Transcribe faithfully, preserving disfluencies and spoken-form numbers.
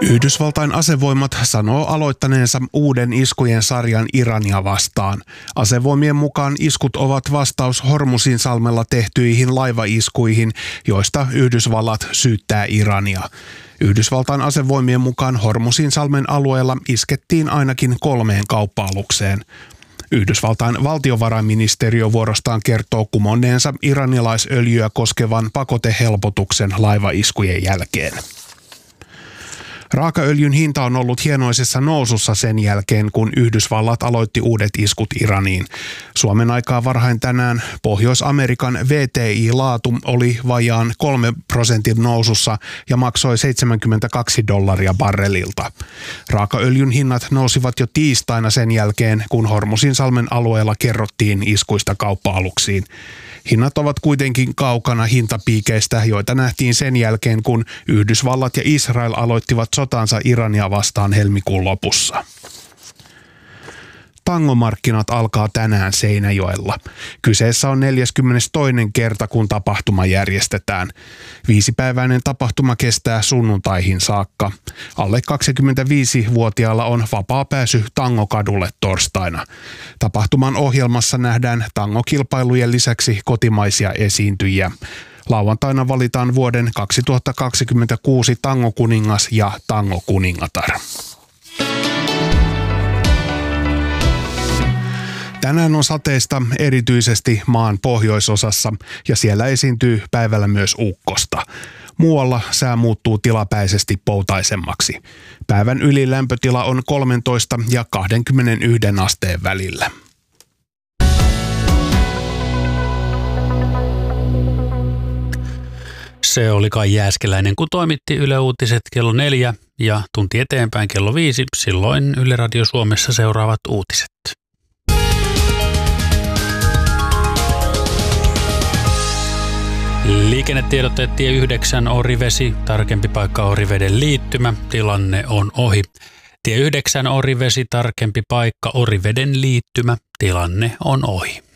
Yhdysvaltain asevoimat sanoo aloittaneensa uuden iskujen sarjan Irania vastaan. Asevoimien mukaan iskut ovat vastaus Hormuzinsalmella tehtyihin laivaiskuihin, joista Yhdysvallat syyttää Irania. Yhdysvaltain asevoimien mukaan Hormuzinsalmen alueella iskettiin ainakin kolmeen kauppa-alukseen. Yhdysvaltain valtiovarainministeriö vuorostaan kertoo kumonneensa iranilaisöljyä koskevan pakotehelpotuksen laivaiskujen jälkeen. Raakaöljyn hinta on ollut hienoisessa nousussa sen jälkeen, kun Yhdysvallat aloitti uudet iskut Iraniin. Suomen aikaa varhain tänään Pohjois-Amerikan V T I-laatu oli vajaan kolme prosentin nousussa ja maksoi seitsemänkymmentäkaksi dollaria barrelilta. Raakaöljyn hinnat nousivat jo tiistaina sen jälkeen, kun Hormuzinsalmen alueella kerrottiin iskuista kauppa-aluksiin. Hinnat ovat kuitenkin kaukana hintapiikeistä, joita nähtiin sen jälkeen, kun Yhdysvallat ja Israel aloittivat sotansa Irania vastaan helmikuun lopussa. Tangomarkkinat alkaa tänään Seinäjoella. Kyseessä on neljäskymmenestoinen kerta, kun tapahtuma järjestetään. Viisipäiväinen tapahtuma kestää sunnuntaihin saakka. Alle kaksikymmentäviisivuotiaalla on vapaa pääsy Tangokadulle torstaina. Tapahtuman ohjelmassa nähdään tangokilpailujen lisäksi kotimaisia esiintyjiä. Lauantaina valitaan vuoden kaksituhattakaksikymmentäkuusi tangokuningas ja tangokuningatar. Tänään on sateista erityisesti maan pohjoisosassa ja siellä esiintyy päivällä myös ukkosta. Muualla sää muuttuu tilapäisesti poutaisemmaksi. Päivän ylilämpötila on kolmetoista ja kaksikymmentäyksi asteen välillä. Se oli Kai Jääskeläinen, kun toimitti Yle Uutiset kello neljä ja tunti eteenpäin kello viisi. Silloin Yle Radio Suomessa seuraavat uutiset. Liikennetiedotteet tie yhdeksän Orivesi, tarkempi paikka Oriveden liittymä, tilanne on ohi. Tie yhdeksän Orivesi, tarkempi paikka Oriveden liittymä, tilanne on ohi.